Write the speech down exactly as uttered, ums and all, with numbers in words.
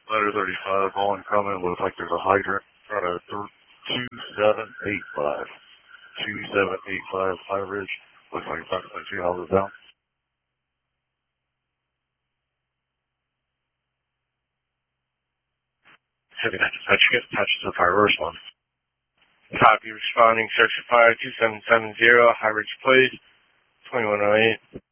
Letter thirty-five, all incoming. Looks like there's a hydrant. Try to two seven eight five. two seven eight five High Ridge. Looks like it's actually two houses down. Heavy dispatch, get attached to the fire response. Copy, responding, search for fire two seven seven zero, High Ridge Place, twenty-one oh eight.